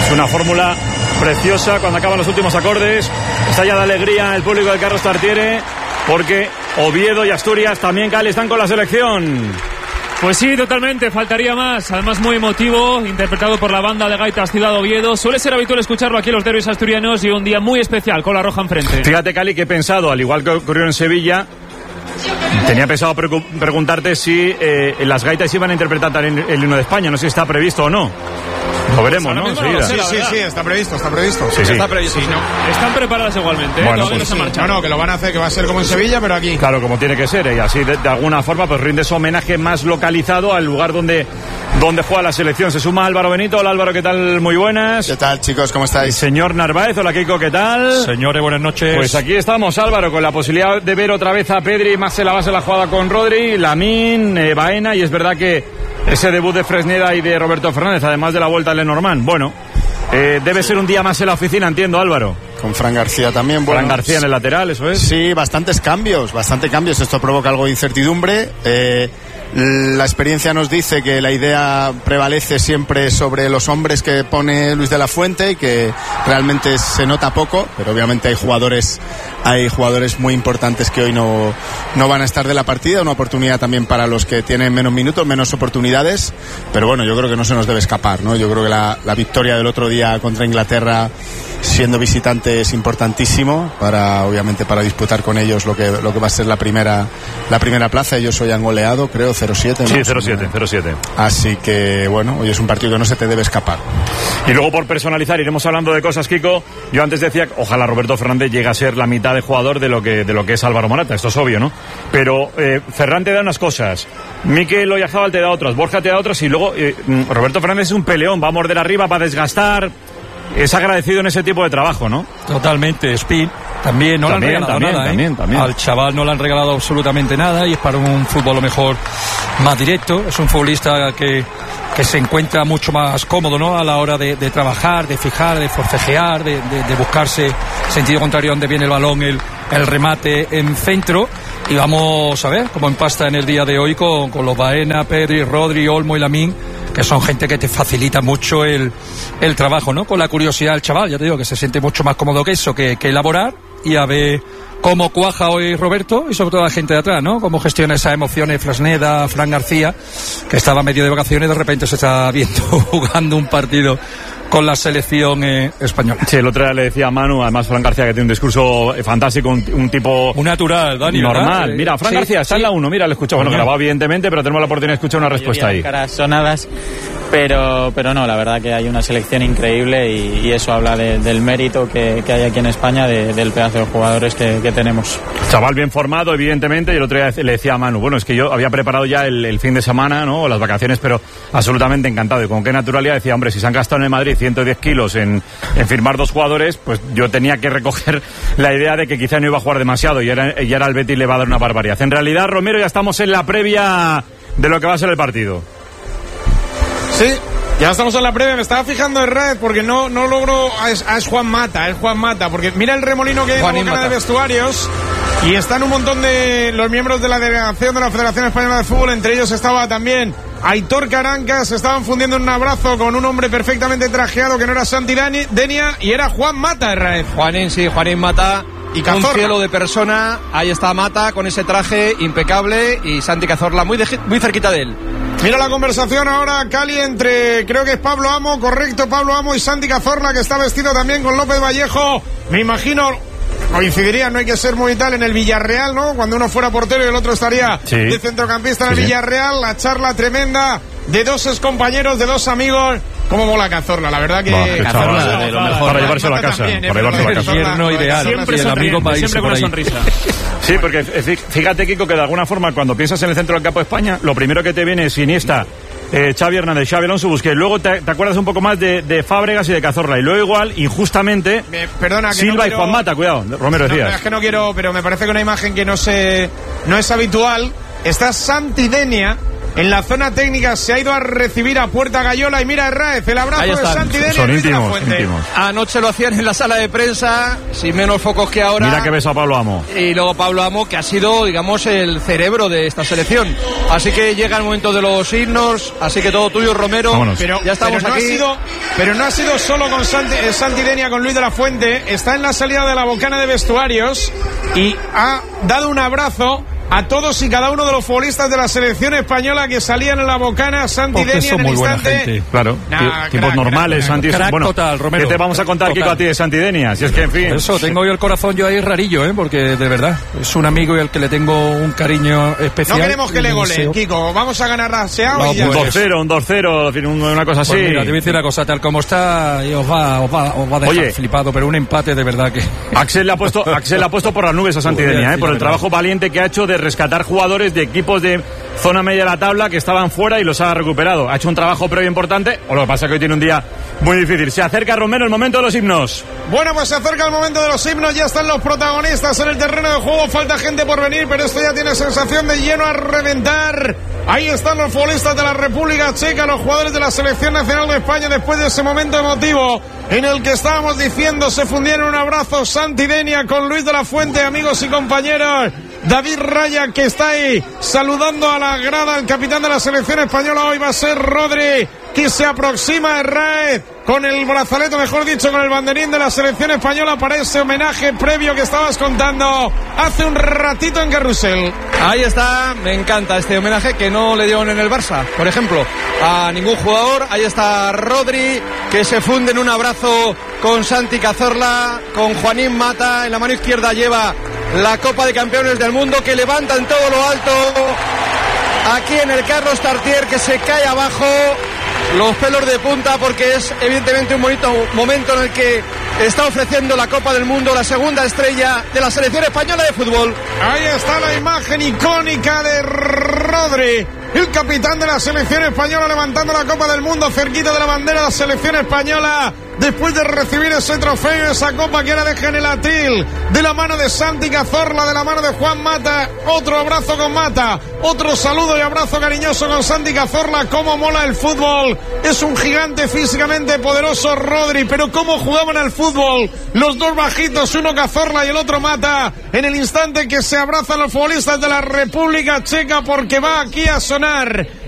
Es una fórmula preciosa cuando acaban los últimos acordes. Estalla de alegría el público del Carlos Tartiere, porque Oviedo y Asturias también, Cali, están con la selección. Pues sí, totalmente, faltaría más. Además muy emotivo, interpretado por la banda de gaitas Ciudad Oviedo. Suele ser habitual escucharlo aquí en los derbis asturianos y un día muy especial con la roja enfrente. Fíjate, Cali, que he pensado, al igual que ocurrió en Sevilla, tenía pensado preguntarte si las gaitas iban a interpretar también el himno de España. No sé si está previsto o no. Lo veremos, ¿no? Enseguida. Sí, está previsto. Sí. Está previsto. Sí, no. Están preparadas igualmente, bueno, pues, no, que lo van a hacer, que va a ser como en Sevilla, pero aquí. Claro, como tiene que ser, y así de alguna forma pues rindes homenaje más localizado al lugar donde juega la selección. Se suma Álvaro Benito. Hola, Álvaro, ¿qué tal? Muy buenas. ¿Qué tal, chicos? ¿Cómo estáis? Señor Narváez, hola, Kiko, ¿qué tal? Señores, buenas noches. Pues aquí estamos, Álvaro, con la posibilidad de ver otra vez a Pedri, más en la base de la jugada con Rodri, Lamín, Baena, y es verdad que ese debut de Fresneda y de Roberto Fernández, además de la vuelta al Lenormand. Bueno, debe ser un día más en la oficina, entiendo, Álvaro. Con Fran García también. Fran García en el lateral, eso es. Sí, bastante cambios. Esto provoca algo de incertidumbre. La experiencia nos dice que la idea prevalece siempre sobre los hombres que pone Luis de la Fuente y que realmente se nota poco, pero obviamente hay jugadores muy importantes que hoy no van a estar de la partida. Una oportunidad también para los que tienen menos minutos, menos oportunidades, pero bueno, yo creo que no se nos debe escapar, ¿no? Yo creo que la victoria del otro día contra Inglaterra, siendo visitante, es importantísimo obviamente para disputar con ellos lo que va a ser la primera plaza. Ellos hoy han goleado, creo, 0-7, ¿no? Sí, 0-7. Así que bueno, hoy es un partido que no se te debe escapar. Y luego, por personalizar, iremos hablando de cosas, Kiko. Yo antes decía, ojalá Roberto Fernández llegue a ser la mitad de jugador de lo que es Álvaro Morata. Esto es obvio, ¿no? Pero Ferran te da unas cosas, Mikel Oyarzabal te da otras, Borja te da otras, y luego Roberto Fernández es un peleón, va a morder arriba, va a desgastar. Es agradecido en ese tipo de trabajo, ¿no? Totalmente. Spin también no le han regalado nada. También. Al chaval no le han regalado absolutamente nada, y es para un fútbol a lo mejor más directo. Es un futbolista que se encuentra mucho más cómodo, ¿no? A la hora de trabajar, de fijar, de forcejear, de buscarse sentido contrario donde viene el balón, el remate en centro. Y vamos a ver cómo empasta en el día de hoy con los Baena, Pedri, Rodri, Olmo y Lamín, que son gente que te facilita mucho el trabajo, ¿no? Con la curiosidad del chaval, ya te digo que se siente mucho más cómodo que eso, que elaborar, y a ver cómo cuaja hoy Roberto y sobre todo la gente de atrás, ¿no? Cómo gestiona esas emociones Fresneda, Fran García, que estaba medio de vacaciones y de repente se está viendo jugando un partido con la selección española. Sí, el otro día le decía a Manu, además Fran García, que tiene un discurso fantástico, un tipo... Un natural, Dani, normal. Mira, Fran García está en la 1, mira, lo escuchamos. Bueno, grabado evidentemente, pero tenemos la oportunidad de escuchar una respuesta ahí. Caras sonadas, pero no, la verdad que hay una selección increíble y eso habla del mérito que hay aquí en España, del pedazo de jugadores que tenemos. Chaval bien formado, evidentemente, y el otro día le decía a Manu, bueno, es que yo había preparado ya el fin de semana, ¿no? Las vacaciones, pero absolutamente encantado. Y con qué naturalidad decía, hombre, si se han gastado en el Madrid 110 kilos en firmar 2 jugadores, pues yo tenía que recoger la idea de que quizá no iba a jugar demasiado y ahora el Betis le va a dar una barbaridad. En realidad, Romero, ya estamos en la previa de lo que va a ser el partido. Sí, ya estamos en la previa. Me estaba fijando en red porque no logro. Es Juan Mata, porque mira el remolino que hay en la de vestuarios. Y están un montón de los miembros de la delegación de la Federación Española de Fútbol. Entre ellos estaba también Aitor Carancas. Se estaban fundiendo en un abrazo con un hombre perfectamente trajeado que no era Santi Denia, y era Juan Mata, Raed. Juanín Mata. Y Cazorla. Un cielo de persona. Ahí está Mata con ese traje impecable, y Santi Cazorla muy cerquita de él. Mira la conversación ahora, Cali, entre, creo que es Pablo Amo, correcto, Pablo Amo y Santi Cazorla, que está vestido también con López Vallejo. Me imagino, coincidiría, no hay que ser muy tal, en el Villarreal, ¿no? Cuando uno fuera portero y el otro estaría de centrocampista en el Villarreal. La charla tremenda de 2 excompañeros, de 2 amigos. ¿Cómo mola Cazorla? La verdad que Cazorla de lo mejor. Para llevarse a la casa. El yerno ideal. Siempre y el amigo para irse siempre con por una ahí. sonrisa. Sí, porque fíjate, Kiko, que de alguna forma cuando piensas en el centro del campo de España, lo primero que te viene es Iniesta, Xavi Hernández, Xavi Alonso, Busquets. Luego te acuerdas un poco más de Fábregas y de Cazorla. Y luego igual, injustamente, perdona, que Silva no quiero... y Juan Mata, cuidado, Romero decías. Es que no quiero, pero me parece que una imagen que no es habitual. Está Santi Denia en la zona técnica se ha ido a recibir a Puerta Gallola y mira Herráez, el abrazo de Santi Denia. Son íntimos. Anoche lo hacían en la sala de prensa, sin menos focos que ahora. Mira que beso a Pablo Amo. Y luego Pablo Amo, que ha sido, digamos, el cerebro de esta selección. Así que llega el momento de los himnos, así que todo tuyo, Romero. Vámonos. Ya estamos aquí. Pero no ha sido solo con Santi Denia, con Luis de la Fuente. Está en la salida de la bocana de vestuarios y ha dado un abrazo a todos y cada uno de los futbolistas de la selección española que salían en la bocana. Santi Denia en el instante. Claro, tipos normales. Santi, bueno, total, Romero. ¿Qué te vamos a contar, Kiko, a ti de Santi Denia? Si es que, en fin. Eso, tengo yo el corazón ahí rarillo, porque de verdad es un amigo y al que le tengo un cariño especial. No queremos que le goleen, Kiko. Vamos a ganar a Seao y ya. Un 2-0, en fin, una cosa así. Pues mira, te voy a decir una cosa, tal como está, y os va a dejar flipado, pero un empate de verdad que... Axel le ha puesto por las nubes a Santi Denia, por el trabajo valiente que ha hecho de rescatar jugadores de equipos de zona media de la tabla que estaban fuera y los ha recuperado. Ha hecho un trabajo previo importante, o lo que pasa es que hoy tiene un día muy difícil. Se acerca, Romero, el momento de los himnos. Bueno, pues se acerca el momento de los himnos, ya están los protagonistas en el terreno de juego, falta gente por venir, pero esto ya tiene sensación de lleno a reventar. Ahí están los futbolistas de la República Checa, los jugadores de la Selección Nacional de España, después de ese momento emotivo en el que estábamos diciendo, se fundieron. Un abrazo Santi Denia con Luis de la Fuente, amigos y compañeros. David Raya, que está ahí saludando a la grada, el capitán de la selección española. Hoy va a ser Rodri, que se aproxima a Herráez con el brazalete, mejor dicho, con el banderín de la selección española para ese homenaje previo que estabas contando hace un ratito en Carrusel. Ahí está, me encanta este homenaje que no le dieron en el Barça, por ejemplo, a ningún jugador. Ahí está Rodri, que se funde en un abrazo con Santi Cazorla, con Juanín Mata. En la mano izquierda lleva la Copa de Campeones del Mundo, que levanta en todo lo alto. Aquí en el Carlos Tartier, que se cae abajo, los pelos de punta, porque es evidentemente un bonito momento en el que está ofreciendo la Copa del Mundo la segunda estrella de la selección española de fútbol. Ahí está la imagen icónica de Rodri, el capitán de la selección española, levantando la Copa del Mundo cerquita de la bandera de la selección española, después de recibir ese trofeo, esa copa que era de Genelatil, de la mano de Santi Cazorla, de la mano de Juan Mata. Otro abrazo con Mata, otro saludo y abrazo cariñoso con Santi Cazorla. Cómo mola el fútbol, es un gigante físicamente poderoso Rodri, pero cómo jugaban al fútbol los dos bajitos, uno Cazorla y el otro Mata, en el instante que se abrazan los futbolistas de la República Checa, porque va aquí a sonar